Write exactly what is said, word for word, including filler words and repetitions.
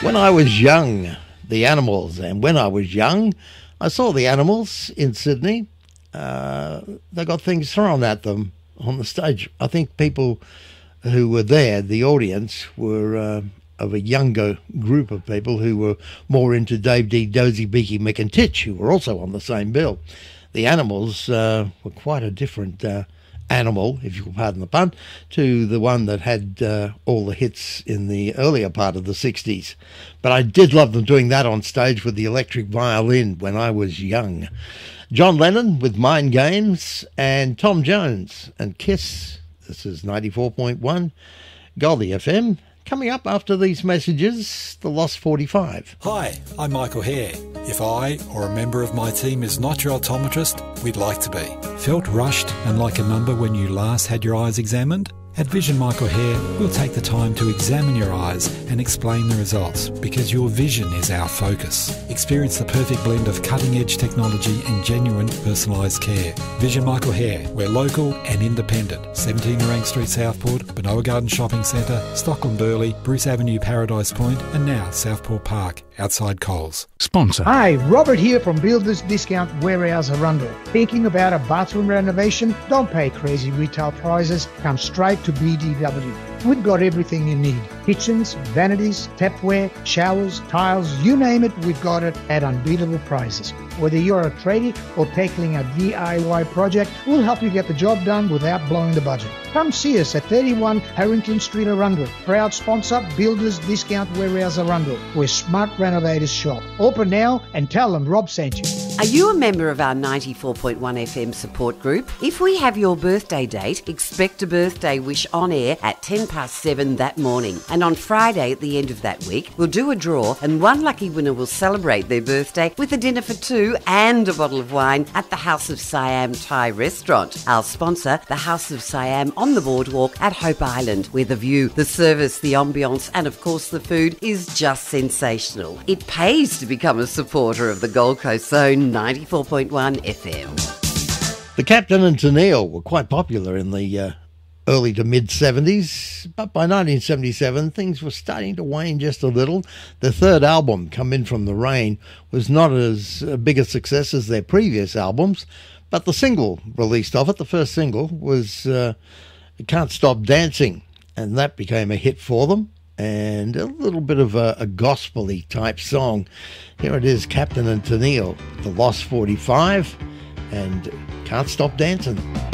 When I was young, the Animals, and when I was young, I saw the Animals in Sydney. Uh, they got things thrown at them on the stage. I think people who were there, the audience, were uh, of a younger group of people who were more into Dave D. Dozy Beaky McIntitch, who were also on the same bill. The Animals uh, were quite a different uh, animal, if you will pardon the pun, to the one that had uh, all the hits in the earlier part of the sixties. But I did love them doing that on stage with the electric violin when I was young. John Lennon with Mind Games, and Tom Jones and Kiss. This is ninety-four point one Goldie F M. Coming up after these messages, the Lost forty-five. Hi, I'm Michael Hare. If I or a member of my team is not your optometrist, we'd like to be. Felt rushed and like a number when you last had your eyes examined? At Vision Michael Hare, we'll take the time to examine your eyes and explain the results, because your vision is our focus. Experience the perfect blend of cutting-edge technology and genuine personalised care. Vision Michael Hare, we're local and independent. seventeen Orang Street, Southport, Benoa Garden Shopping Centre, Stockland Burleigh, Bruce Avenue, Paradise Point, and now Southport Park, outside Coles. Sponsor. Hi, Robert here from Builders Discount Warehouse Arundel. Thinking about a bathroom renovation? Don't pay crazy retail prices. Come straight to B D W. We've got everything you need. Kitchens, vanities, tapware, showers, tiles, you name it, we've got it at unbeatable prices. Whether you're a tradie or tackling a D I Y project, we'll help you get the job done without blowing the budget. Come see us at thirty-one Harrington Street, Arundel. Proud sponsor, Builders Discount Warehouse Arundel, where smart renovators shop. Open now and tell them Rob sent you. Are you a member of our ninety-four point one F M support group? If we have your birthday date, expect a birthday wish on air at ten past seven that morning. And on Friday at the end of that week, we'll do a draw and one lucky winner will celebrate their birthday with a dinner for two and a bottle of wine at the House of Siam Thai restaurant. Our sponsor, the House of Siam on the boardwalk at Hope Island, where the view, the service, the ambience and of course the food is just sensational. It pays to become a supporter of the Gold Coast Zone ninety-four point one F M. The Captain and Tennille were quite popular in the uh, early to mid-seventies, but by nineteen seventy-seven things were starting to wane just a little. The third album, Come In From the Rain, was not as uh, big a success as their previous albums, but the single released off it, the first single, was uh, Can't Stop Dancing, and that became a hit for them, and a little bit of a, a gospel-y type song. Here it is, Captain and Tennille, the Lost forty-five, and Can't Stop Dancing.